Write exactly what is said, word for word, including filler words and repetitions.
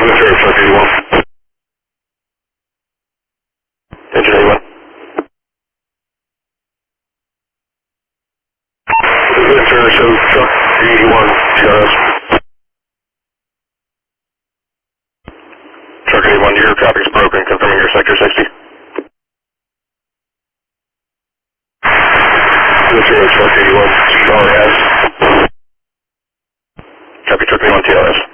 Zero, truck eighty-one. Engine eighty-one. Zero, show truck eighty-one, T R S. Truck eighty-one, your copy is broken, confirming your sector sixty. Zero, truck eighty-one, T R S. Copy, truck eighty-one, T R S.